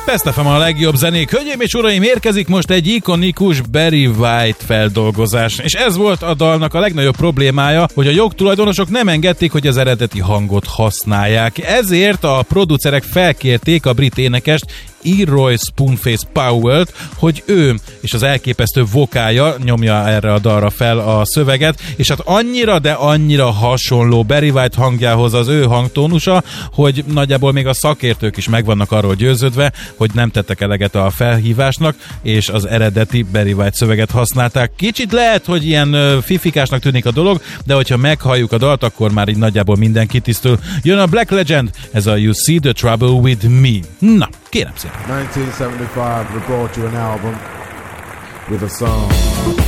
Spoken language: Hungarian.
Best FM a legjobb zenék. Hölgyeim és uraim, érkezik most egy ikonikus Barry White feldolgozás. És ez volt a dalnak a legnagyobb problémája, hogy a jogtulajdonosok nem engedték, hogy az eredeti hangot használják. Ezért a producerek felkérték a brit énekest, Elroy Spoonface Powell-t, hogy ő és az elképesztő vokája nyomja erre a dalra fel a szöveget, és hát annyira, de annyira hasonló Barry White hangjához az ő hangtónusa, hogy nagyjából még a szakértők is meg vannak arról győződve, hogy nem tettek eleget a felhívásnak, és az eredeti Barry White szöveget használták. Kicsit lehet, hogy ilyen fifikásnak tűnik a dolog, de hogyha meghalljuk a dalt, akkor már így nagyjából minden kitisztül. Jön a Black Legend, ez a You See the Trouble with Me. Na, kérem szépen. 1975, we brought you an album with a song.